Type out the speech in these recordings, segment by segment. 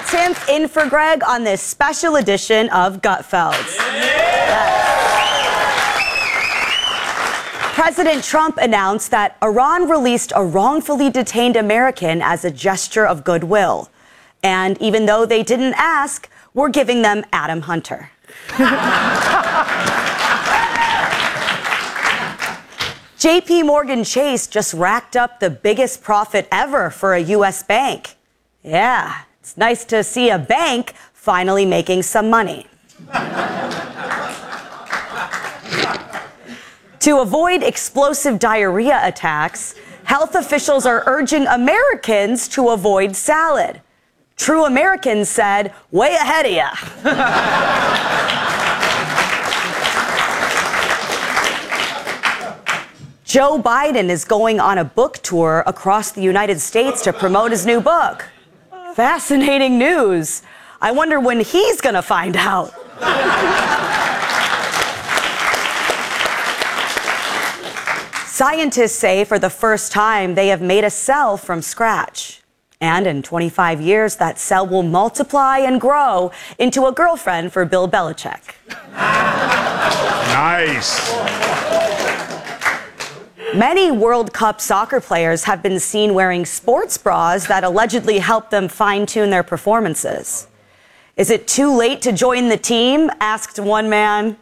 Timph in for Greg on this special edition of Gutfelds. President Trump announced that Iran released a wrongfully detained American as a gesture of goodwill. And even though they didn't ask, we're giving them Adam Hunter. JP Morgan Chase just racked up the biggest profit ever for a U.S. bank. Yeah, it's nice to see a bank finally making some money. To avoid explosive diarrhea attacks, health officials are urging Americans to avoid salad. True Americans said, way ahead of ya. Joe Biden is going on a book tour across the United States to promote his new book. Fascinating news. I wonder when he's going to find out. Scientists say for the first time they have made a cell from scratch. And in 25 years, that cell will multiply and grow into a girlfriend for Bill Belichick. Nice. Many World Cup soccer players have been seen wearing sports bras that allegedly help them fine-tune their performances. Is it too late to join the team? Asked one man.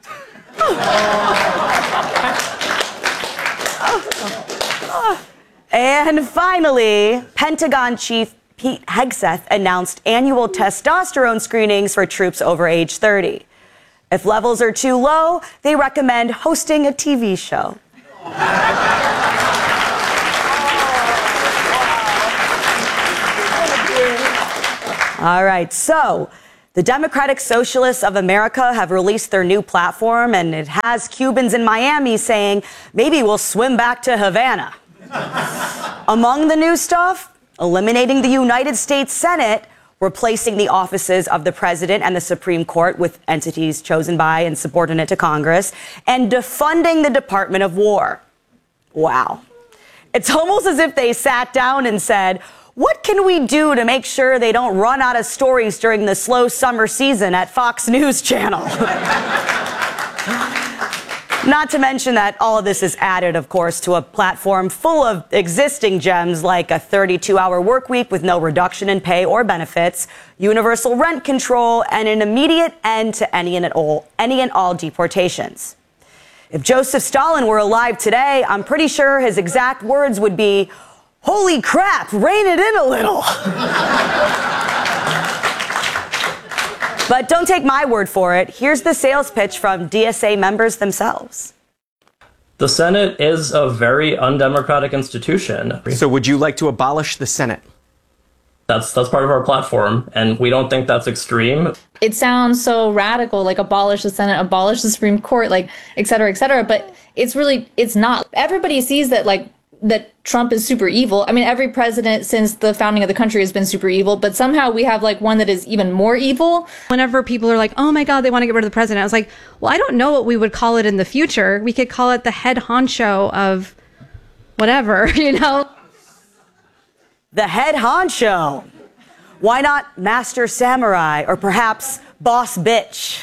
And finally, Pentagon Chief Pete Hegseth announced annual testosterone screenings for troops over age 30. If levels are too low, they recommend hosting a TV show. All right, so the Democratic Socialists of America have released their new platform, and it has Cubans in Miami saying, maybe we'll swim back to Havana. Among the new stuff, eliminating the United States Senate, replacing the offices of the president and the Supreme Court with entities chosen by and subordinate to Congress, and defunding the Department of War. Wow. It's almost as if they sat down and said, what can we do to make sure they don't run out of stories during the slow summer season at Fox News Channel? Not to mention that all of this is added, of course, to a platform full of existing gems like a 32-hour work week with no reduction in pay or benefits, universal rent control, and an immediate end to any and all deportations. If Joseph Stalin were alive today, I'm pretty sure his exact words would be, holy crap, rein it in a little. But don't take my word for it. Here's the sales pitch from DSA members themselves. The Senate is a very undemocratic institution. So would you like to abolish the Senate? That's part of our platform, and we don't think that's extreme. It sounds so radical, like abolish the Senate, abolish the Supreme Court, like et cetera, but it's not. Everybody sees that, that Trump is super evil. I mean, every president since the founding of the country has been super evil, but somehow we have one that is even more evil. Whenever people are like, oh my God, they want to get rid of the president, I was like, well, I don't know what we would call it in the future. We could call it the head honcho of whatever, you know? The head honcho. Why not master samurai or perhaps boss bitch?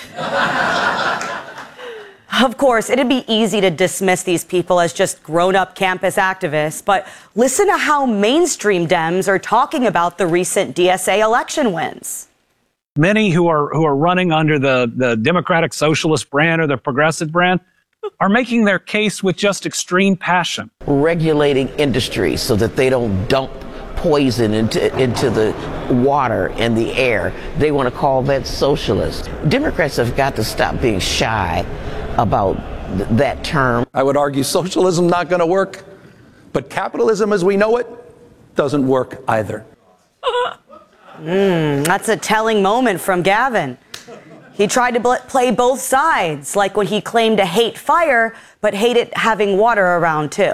Of course, it'd be easy to dismiss these people as just grown-up campus activists, but listen to how mainstream Dems are talking about the recent DSA election wins. Many who are running under the Democratic Socialist brand or the Progressive brand are making their case with just extreme passion. Regulating industries so that they don't dump poison into the water and the air. They want to call that socialist. Democrats have got to stop being shy about that term. I would argue socialism not going to work, but capitalism as we know it doesn't work either. That's a telling moment from Gavin. He tried to play both sides, like when he claimed to hate fire, but hated having water around too.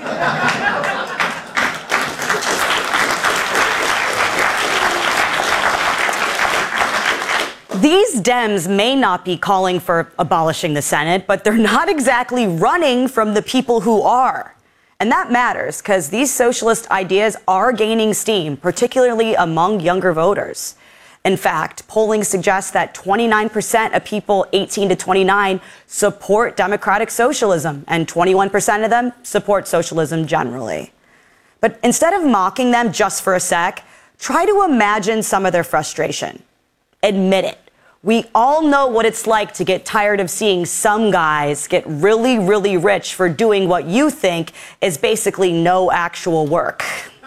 These Dems may not be calling for abolishing the Senate, but they're not exactly running from the people who are. And that matters because these socialist ideas are gaining steam, particularly among younger voters. In fact, polling suggests that 29% of people 18 to 29 support democratic socialism, and 21% of them support socialism generally. But instead of mocking them just for a sec, try to imagine some of their frustration. Admit it. We all know what it's like to get tired of seeing some guys get really, really rich for doing what you think is basically no actual work.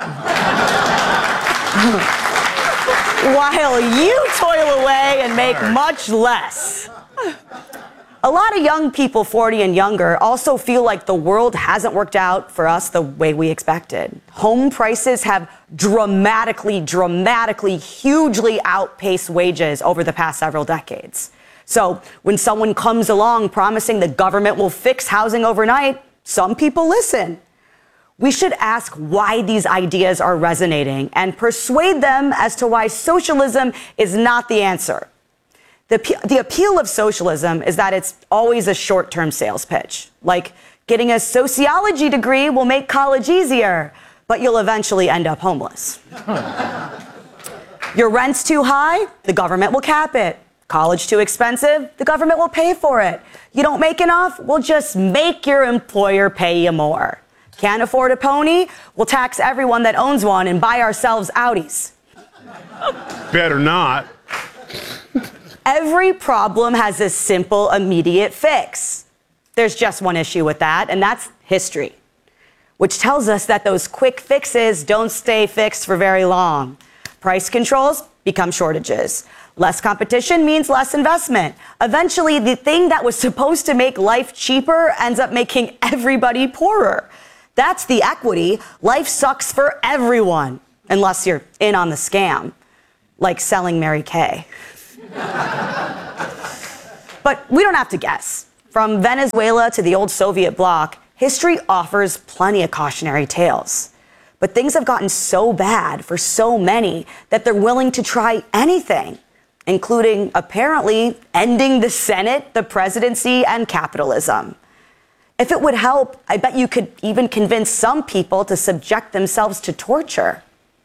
While you toil away and make much less. A lot of young people 40 and younger also feel like the world hasn't worked out for us the way we expected. Home prices have dramatically, hugely outpaced wages over the past several decades. So when someone comes along promising the government will fix housing overnight, some people listen. We should ask why these ideas are resonating and persuade them as to why socialism is not the answer. The appeal of socialism is that it's always a short-term sales pitch. Like, getting a sociology degree will make college easier, but you'll eventually end up homeless. Your rent's too high, the government will cap it. College too expensive, the government will pay for it. You don't make enough, we'll just make your employer pay you more. Can't afford a pony? We'll tax everyone that owns one and buy ourselves Audis. Better not. Every problem has a simple, immediate fix. There's just one issue with that, and that's history, which tells us that those quick fixes don't stay fixed for very long. Price controls become shortages. Less competition means less investment. Eventually, the thing that was supposed to make life cheaper ends up making everybody poorer. That's the equity. Life sucks for everyone, unless you're in on the scam, like selling Mary Kay. But we don't have to guess. From Venezuela to the old Soviet bloc, history offers plenty of cautionary tales. But things have gotten so bad for so many that they're willing to try anything, including apparently ending the Senate, the presidency, and capitalism. If it would help, I bet you could even convince some people to subject themselves to torture.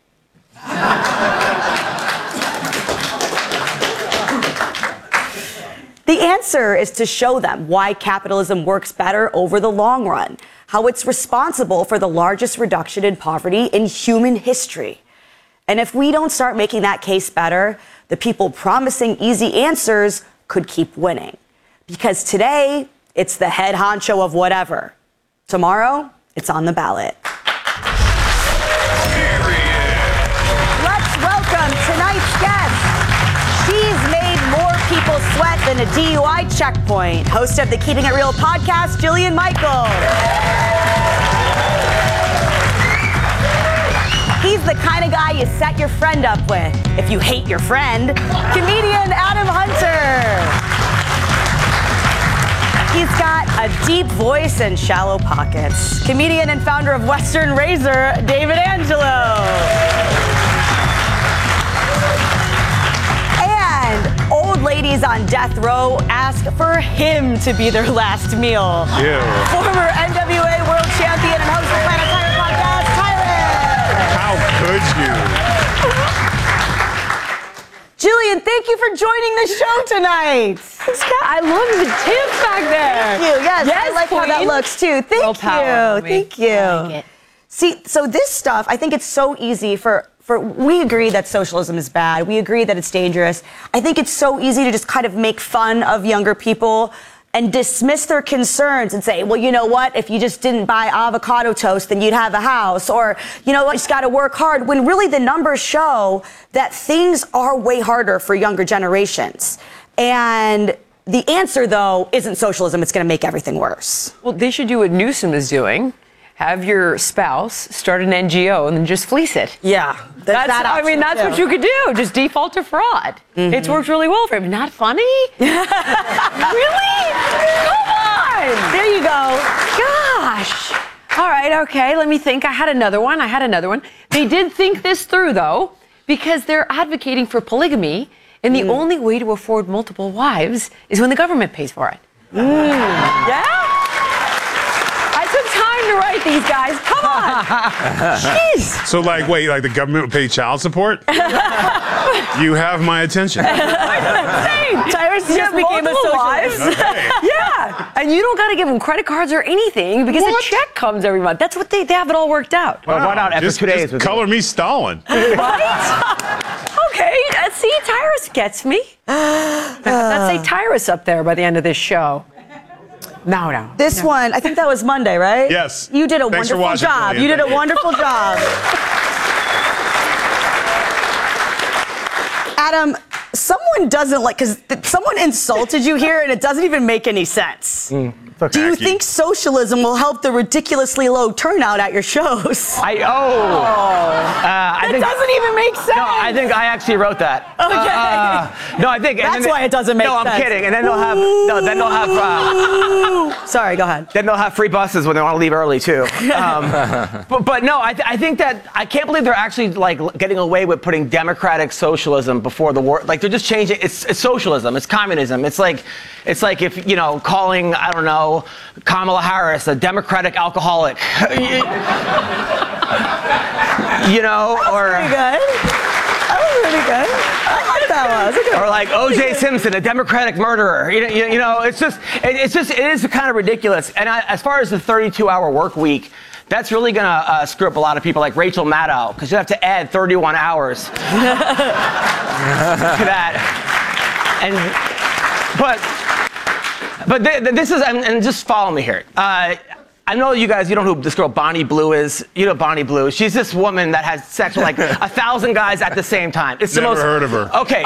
The answer is to show them why capitalism works better over the long run, how it's responsible for the largest reduction in poverty in human history. And if we don't start making that case better, the people promising easy answers could keep winning. Because today, it's the head honcho of whatever. Tomorrow, it's on the ballot. Let's welcome tonight's guest. She's made more people sweat than a DUI checkpoint. Host of the Keeping It Real podcast, Jillian Michael. He's the kind of guy you set your friend up with if you hate your friend. Comedian Adam Hunter. He's got a deep voice and shallow pockets. Comedian and founder of Western Razor, David Angelo. And old ladies on death row ask for him to be their last meal. Ew. Former NWA world champion and host of Planet Tire podcast, Tyler. How could you? Jillian, thank you for joining the show tonight. I love the tip back there. Thank you. Yes, I like how that looks too. Thank you. Thank you. I like it. See, so this stuff, I think it's so easy for we agree that socialism is bad. We agree that it's dangerous. I think it's so easy to just kind of make fun of younger people and dismiss their concerns and say, well, you know what? If you just didn't buy avocado toast, then you'd have a house. Or, you know what? You just got to work hard. When really the numbers show that things are way harder for younger generations. And the answer, though, isn't socialism. It's going to make everything worse. Well, they should do what Newsom is doing. Have your spouse start an NGO and then just fleece it. Yeah. That's what you could do. Just default to fraud. Mm-hmm. It's worked really well for him. Not funny? Really? Come on. There you go. Gosh. All right, okay, let me think. I had another one. They did think this through, though, because they're advocating for polygamy, and the only way to afford multiple wives is when the government pays for it. Yeah? I took time to write these guys. Come on. Jeez. So, like, wait, like the government would pay child support? You have my attention. Tyrus just became a socialist. Okay. Yeah, and you don't got to give them credit cards or anything because a check comes every month. That's what they have it all worked out. Well, why not after Just 2 days? just color me Stalin. Right? Okay, see, Tyrus gets me. Let's say Tyrus up there by the end of this show. No. This one, I think that was Monday, right? Yes. You did a Thanks for wonderful watching, job. Julian. You did a wonderful job. Adam, someone doesn't like, because someone insulted you here and it doesn't even make any sense. Do you think socialism will help the ridiculously low turnout at your shows? That Doesn't even make sense. No, I think I actually wrote that. Okay. No, I think That's why it doesn't make sense. No, I'm kidding. And then they'll have Sorry, go ahead. then they'll have free buses when they want to leave early too. But no, I think that I can't believe they're actually like getting away with putting democratic socialism before the war. Like they're just changing. It's socialism. It's communism. It's like if calling Kamala Harris a democratic alcoholic. Or Pretty good. That was pretty good. I like that one. That's a good Or like O.J. Simpson, a democratic murderer. It is kind of ridiculous. And as far as the 32-hour work week, that's really going to screw up a lot of people like Rachel Maddow, because you have to add 31 hours to that. But this is, and just follow me here. I know you guys, you know who this girl Bonnie Blue is. You know Bonnie Blue. She's this woman that has sex with like 1,000 guys at the same time. It's Never heard of her. Okay.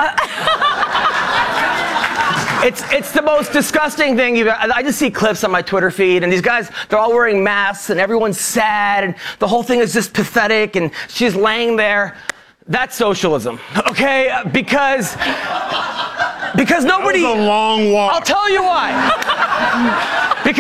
It's the most disgusting thing I just see clips on my Twitter feed, and these guys, they're all wearing masks, and everyone's sad, and the whole thing is just pathetic, and she's laying there. That's socialism, okay? Because nobody... That was a long walk. I'll tell you why.